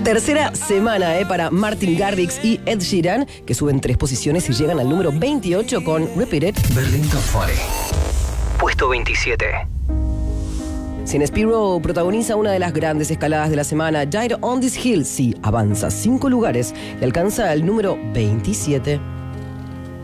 Tercera semana para Martin Garrix y Ed Sheeran, que suben 3 posiciones y llegan al número 28 con Repeat It. Berlín Top 40. Puesto 27. Sin Spiro protagoniza una de las grandes escaladas de la semana. Died on This Hill, sí, avanza 5 lugares y alcanza el número 27.